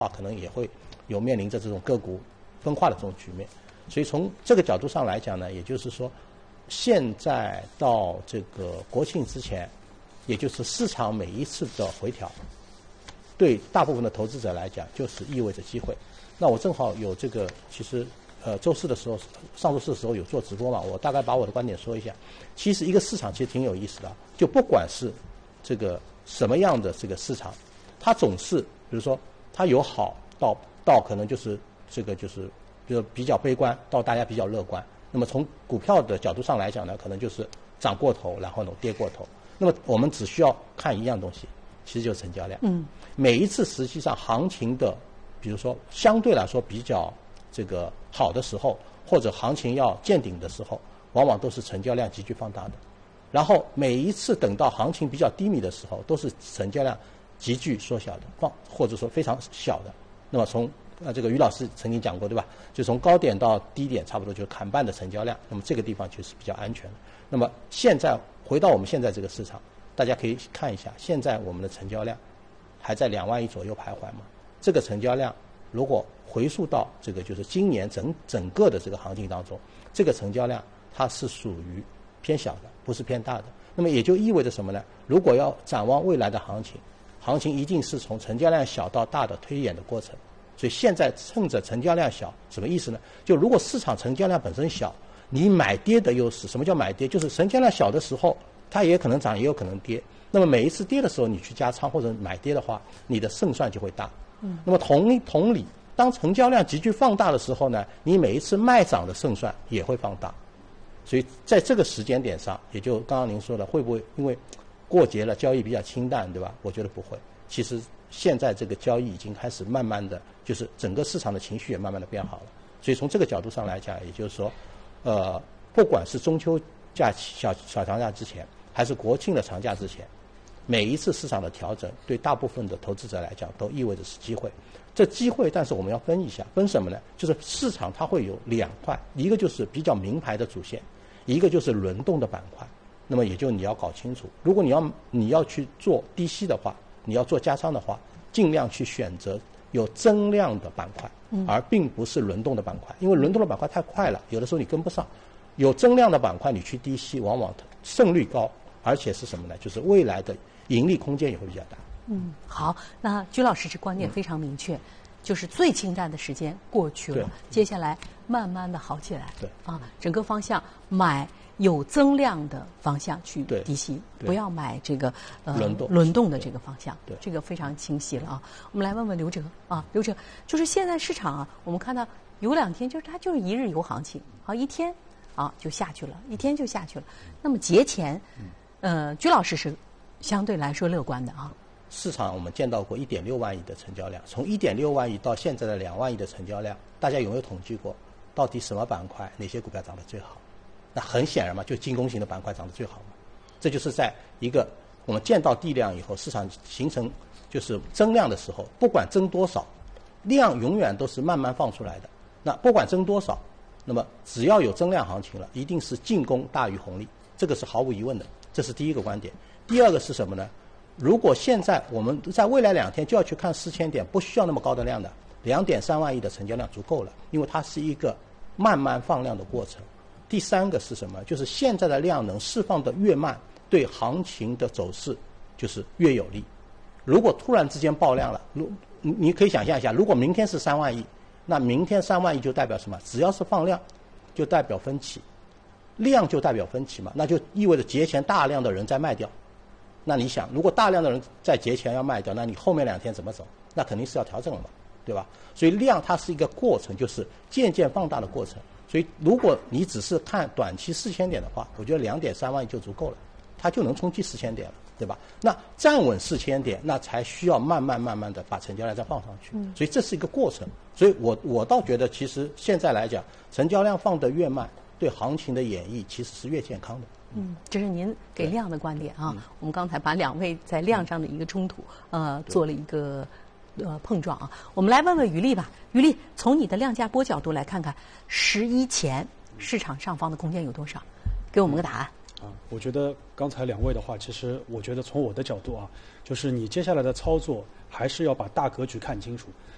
可能也会有面临着这种个股分化的这种局面。所以从这个角度上来讲呢，也就是说，现在到这个国庆之前，也就是市场每一次的回调，对大部分的投资者来讲，就是意味着机会。那我正好有这个，其实周四的时候，上周四的时候有做直播嘛，我大概把我的观点说一下。其实一个市场其实挺有意思的，就不管是这个什么样的这个市场，它总是比如说它有好到可能就是这个就是比如比较悲观到大家比较乐观。那么从股票的角度上来讲呢，可能就是涨过头，然后呢跌过头。那么我们只需要看一样东西，其实就是成交量。每一次实际上行情的，比如说相对来说比较这个好的时候，或者行情要见顶的时候，往往都是成交量急剧放大的。然后每一次等到行情比较低迷的时候，都是成交量急剧缩小的，或者说非常小的。那么从这个于老师曾经讲过，对吧？就从高点到低点，差不多就是砍半的成交量。那么这个地方就是比较安全的。那么现在回到我们现在这个市场，大家可以看一下，现在我们的成交量还在2万亿左右徘徊嘛？这个成交量如果回溯到这个就是今年整个的这个行情当中，这个成交量它是属于偏小的，不是偏大的。那么也就意味着什么呢？如果要展望未来的行情，行情一定是从成交量小到大的推演的过程。所以现在趁着成交量小，什么意思呢？就如果市场成交量本身小，你买跌的优势，什么叫买跌？就是成交量小的时候，它也可能涨，也有可能跌。那么每一次跌的时候，你去加仓或者买跌的话，你的胜算就会大。那么同理，当成交量急剧放大的时候呢，你每一次卖涨的胜算也会放大。所以在这个时间点上，也就刚刚您说的，会不会因为过节了，交易比较清淡，对吧？我觉得不会。其实现在这个交易已经开始慢慢的，就是整个市场的情绪也慢慢的变好了。所以从这个角度上来讲，也就是说，不管是中秋假期小长假之前，还是国庆的长假之前，每一次市场的调整，对大部分的投资者来讲，都意味着是机会。这机会，但是我们要分一下，分什么呢？就是市场它会有2块，一个就是比较名牌的主线，一个就是轮动的板块。那么也就你要搞清楚，如果你要去做低吸的话，你要做加仓的话，尽量去选择有增量的板块，而并不是轮动的板块，因为轮动的板块太快了，有的时候你跟不上。有增量的板块，你去低吸，往往胜率高，而且是什么呢？就是未来的盈利空间也会比较大。 好，那居老师这观点非常明确，就是最清淡的时间过去了，接下来慢慢的好起来。 对啊，整个方向买有增量的方向去低吸，不要买这个轮动的这个方向。 对， 这个非常清晰了啊。我们来问问刘哲啊，刘哲，就是现在市场啊，我们看到有2天就是它就是一日游行情，好一天啊就下去了，一天就下去了。那么节前，居老师是相对来说乐观的啊。 市场我们见到过1.6万亿的成交量，从1.6万亿到现在的2万亿的成交量，大家有没有统计过，到底什么板块、哪些股票涨得最好？那很显然嘛，就进攻型的板块涨得最好嘛。这就是在一个我们见到地量以后，市场形成就是增量的时候，不管增多少，量永远都是慢慢放出来的。那不管增多少，那么只要有增量行情了，一定是进攻大于红利，这个是毫无疑问的。这是第一个观点。第二个是什么呢？如果现在我们在未来2天就要去看4000点，不需要那么高的量的，2.3万亿的成交量足够了，因为它是一个慢慢放量的过程。第三个是什么？就是现在的量能释放的越慢，对行情的走势就是越有利。如果突然之间爆量了，你可以想象一下，如果明天是3万亿，那明天3万亿就代表什么？只要是放量，就代表分歧，量就代表分歧嘛，那就意味着节前大量的人在卖掉。那你想，如果大量的人在节前要卖掉，那你后面2天怎么走？那肯定是要调整了嘛，对吧？所以量它是一个过程，就是渐渐放大的过程。所以如果你只是看短期4000点的话，我觉得2.3万亿就足够了，它就能冲击4000点了，对吧？那站稳4000点，那才需要慢慢的把成交量再放上去。所以这是一个过程。所以我倒觉得，其实现在来讲，成交量放得越慢，对行情的演绎其实是越健康的。 这是您给量的观点啊。我们刚才把2位在量上的一个冲突，做了一个碰撞啊。我们来问问于丽吧。于丽，从你的量价波角度来看看，11前市场上方的空间有多少？给我们个答案。 我觉得刚才2位的话，其实我觉得从我的角度啊，就是你接下来的操作还是要把大格局看清楚。